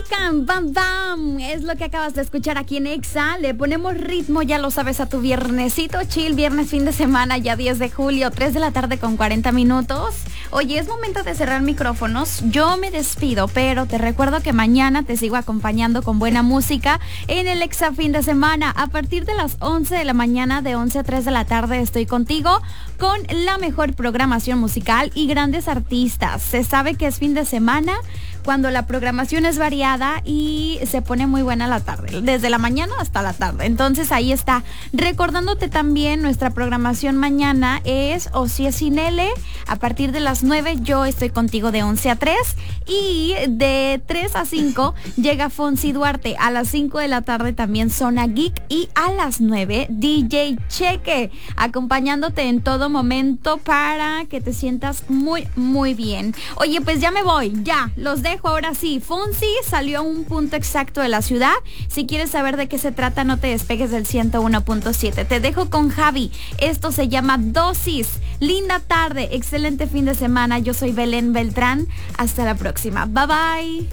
Duncan, Bam Bam, es lo que acabas de escuchar aquí en Exa. Le ponemos ritmo, ya lo sabes, a tu viernesito chill, viernes fin de semana, ya 10 de julio, 3 de la tarde con 40 minutos. Oye, es momento de cerrar micrófonos. Yo me despido, pero te recuerdo que mañana te sigo acompañando con buena música en el Exa fin de semana. A partir de las 11 de la mañana, de 11 a 3 de la tarde, estoy contigo con la mejor programación musical y grandes artistas. Se sabe que es fin de semana cuando la programación es variada y se pone muy buena la tarde, desde la mañana hasta la tarde. Entonces ahí está. Recordándote también, nuestra programación mañana es O Si Es Sin L. A partir de las 9 yo estoy contigo de 11 a 3 y de 3 a 5 llega Fonsi Duarte. A las 5 de la tarde también Zona Geek y a las 9 DJ Cheque, acompañándote en todo momento para que te sientas muy, muy bien. Oye, pues ya me voy, ya, los dejo ahora sí. Fonsi salió a un punto exacto de la ciudad. Si quieres saber de qué se trata, no te despegues del 101.7. Te dejo con Javi. Esto se llama Dosis. Linda tarde, excelente fin de semana. Yo soy Belén Beltrán. Hasta la próxima. Bye bye.